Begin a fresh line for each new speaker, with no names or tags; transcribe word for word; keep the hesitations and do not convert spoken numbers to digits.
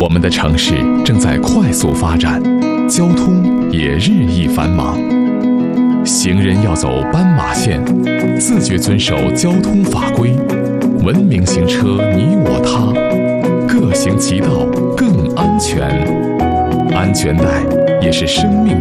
我们的城市正在快速发展，交通也日益繁忙。行人要走斑马线，自觉遵守交通法规，文明行车你我他，各行其道更安全。安全带也是生命